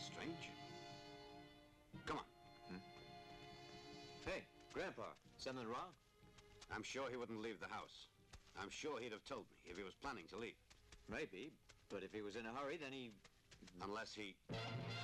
strange. Come on. Hey, Grandpa, something wrong? I'm sure he wouldn't leave the house. I'm sure he'd have told me if he was planning to leave. Maybe, but if he was in a hurry, then he... Unless he...